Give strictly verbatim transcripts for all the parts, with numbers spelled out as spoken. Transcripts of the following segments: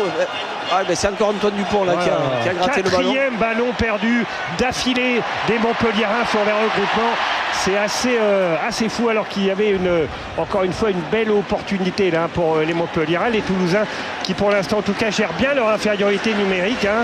Ah, ben c'est encore Antoine Dupont là, voilà. qui, a, qui a gratté le ballon. Quatrième ballon perdu d'affilée des Montpelliérains sur les regroupements. C'est assez, euh, assez fou, alors qu'il y avait une, encore une fois une belle opportunité là, pour les Montpelliérains. Les Toulousains qui pour l'instant en tout cas gèrent bien leur infériorité numérique, hein,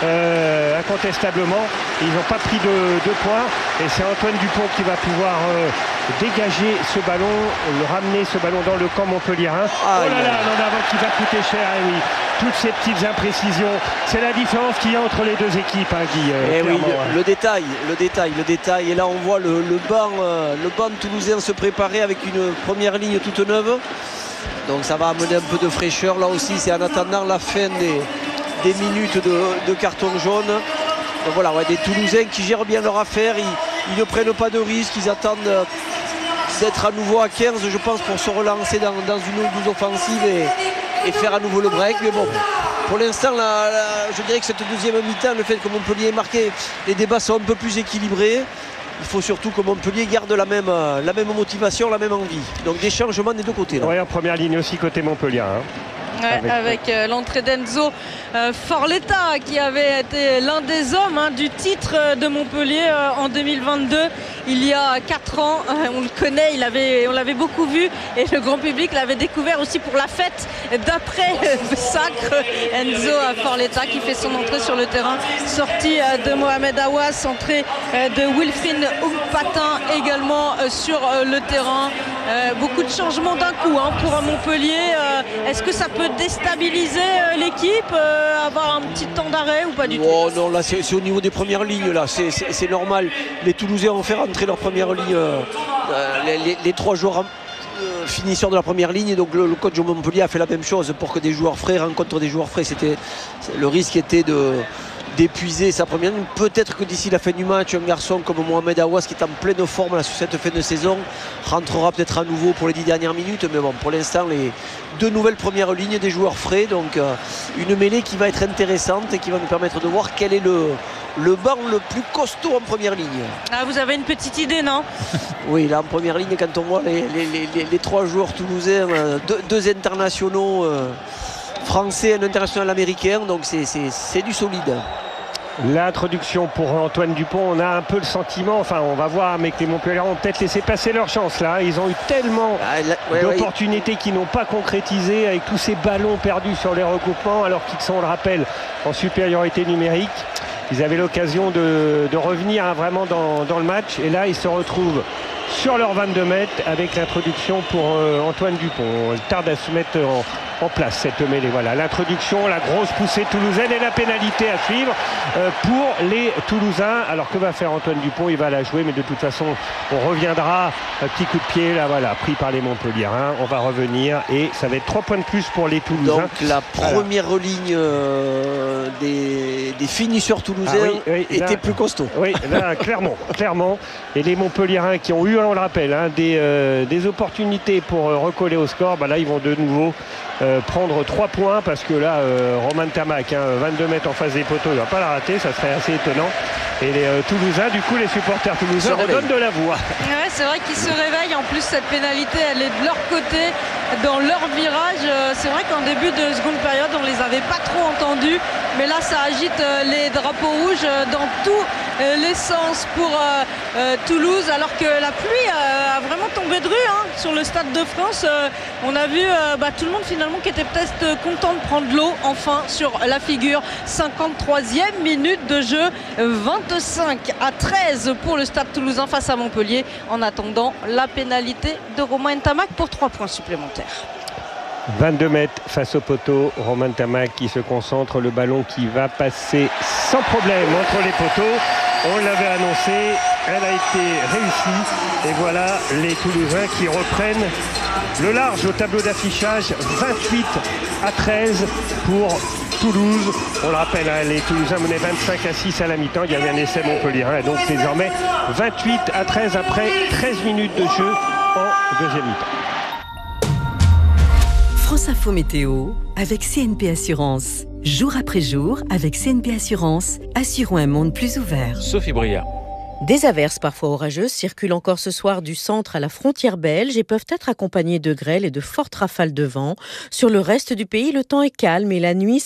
euh, incontestablement. Ils n'ont pas pris de, de points et c'est Antoine Dupont qui va pouvoir euh, dégager ce ballon, le ramener ce ballon dans le camp montpelliérain. Ah, oh là là, en avant qui va coûter cher, et oui. Toutes ces petites imprécisions, c'est la différence qu'il y a entre les deux équipes, hein, Guy. Euh, oui, le, le détail, le détail, le détail. Et là, on voit le, le banc, euh, le banc toulousain se préparer avec une première ligne toute neuve. Donc ça va amener un peu de fraîcheur. Là aussi, c'est en attendant la fin des, des minutes de, de carton jaune. Donc voilà, ouais, des Toulousains qui gèrent bien leur affaire. Ils, ils ne prennent pas de risques. Ils attendent d'être à nouveau à quinze, je pense, pour se relancer dans, dans une douze offensive et, et faire à nouveau le break. Mais bon, pour l'instant, je dirais que cette deuxième mi-temps, le fait que Montpellier ait marqué, les débats sont un peu plus équilibrés. Il faut surtout que Montpellier garde la même, la même motivation, la même envie. Donc des changements des deux côtés. Oui, en première ligne aussi côté Montpellier. Hein. Ouais, avec, avec euh, l'entrée d'Enzo euh, Forletta, qui avait été l'un des hommes hein, du titre de Montpellier euh, en deux mille vingt-deux, il y a quatre ans. Euh, on le connaît, il avait, on l'avait beaucoup vu et le grand public l'avait découvert aussi pour la fête d'après le sacre. Enzo Forletta qui fait son entrée sur le terrain, sortie euh, de Mohamed Aouas, entrée euh, de Wilfried Oungpatin également euh, sur euh, le terrain. Euh, beaucoup de changements d'un coup hein, pour Montpellier. Euh, est-ce que ça peut déstabiliser euh, l'équipe, euh, avoir un petit temps d'arrêt ou pas du oh, tout? Non, là c'est, c'est au niveau des premières lignes, là c'est, c'est, c'est normal. Les Toulousains ont fait rentrer leur première ligne, euh, les, les, les trois joueurs euh, finisseurs de la première ligne, et donc le, le coach de Montpellier a fait la même chose pour que des joueurs frais rencontrent des joueurs frais. C'était, le risque était de d'épuiser sa première ligne. Peut-être que d'ici la fin du match, un garçon comme Mohamed Aouas, qui est en pleine forme là, sur cette fin de saison, rentrera peut-être à nouveau pour les dix dernières minutes. Mais bon, pour l'instant, les deux nouvelles premières lignes, des joueurs frais. Donc euh, une mêlée qui va être intéressante et qui va nous permettre de voir quel est le, le banc le plus costaud en première ligne. Ah, vous avez une petite idée, non? Oui, là en première ligne, quand on voit les, les, les, les trois joueurs toulousains, euh, deux, deux internationaux euh, français et un international américain, donc c'est, c'est, c'est du solide. L'introduction pour Antoine Dupont, on a un peu le sentiment, enfin on va voir, mais que les Montpellier ont peut-être laissé passer leur chance là. Ils ont eu tellement ah, là, ouais, d'opportunités ouais. qui n'ont pas concrétisé, avec tous ces ballons perdus sur les regroupements, alors qu'ils sont, on le rappelle, en supériorité numérique. Ils avaient l'occasion de, de revenir hein, vraiment dans, dans le match, et là ils se retrouvent sur leurs vingt-deux mètres avec l'introduction pour euh, Antoine Dupont. Il tarde à se mettre en, en place cette mêlée. Voilà, l'introduction, la grosse poussée toulousaine et la pénalité à suivre euh, pour les Toulousains. Alors que va faire Antoine Dupont? Il va la jouer, mais de toute façon on reviendra. Un petit coup de pied là, voilà, pris par les Montpelliérains. On va revenir et ça va être trois points de plus pour les Toulousains. Donc la première voilà. ligne euh, des, des finisseurs toulousains ah oui, oui, était là, plus costaud. Oui, là, clairement, clairement. Et les Montpelliérains qui ont eu, on le rappelle, hein, des, euh, des opportunités pour euh, recoller au score, bah là ils vont de nouveau euh, prendre trois points, parce que là euh, Romain Tamac, hein, vingt-deux mètres en face des poteaux, il ne va pas la rater, ça serait assez étonnant. Et les euh, Toulousains, du coup les supporters toulousains redonnent de la voix. Ouais, c'est vrai qu'ils se réveillent. En plus cette pénalité elle est de leur côté, dans leur virage. Euh, c'est vrai qu'en début de seconde période on les avait pas trop entendus, mais là ça agite euh, les drapeaux rouges euh, dans tous euh, les sens pour euh, euh, Toulouse, alors que la pluie euh, a vraiment tombé de rue hein, sur le Stade de France. Euh, on a vu euh, bah, tout le monde finalement qui était peut-être content de prendre l'eau enfin sur la figure. cinquante-troisième minute de jeu, vingt-cinq à treize pour le Stade toulousain face à Montpellier, en attendant la pénalité de Romain Tamac pour trois points supplémentaires. vingt-deux mètres face au poteau, Romain Tamac qui se concentre, le ballon qui va passer sans problème entre les poteaux. On l'avait annoncé, elle a été réussie, et voilà les Toulousains qui reprennent le large au tableau d'affichage. Vingt-huit à treize pour Toulouse. On le rappelle, hein, les Toulousains menaient vingt-cinq à six à la mi-temps, il y avait un essai Montpellier, hein, et donc désormais vingt-huit à treize après treize minutes de jeu en deuxième mi-temps. France Info Météo avec C N P Assurance. Jour après jour, avec C N P Assurance, assurons un monde plus ouvert. Sophie Bria. Des averses parfois orageuses circulent encore ce soir du centre à la frontière belge et peuvent être accompagnées de grêle et de fortes rafales de vent. Sur le reste du pays, le temps est calme et la nuit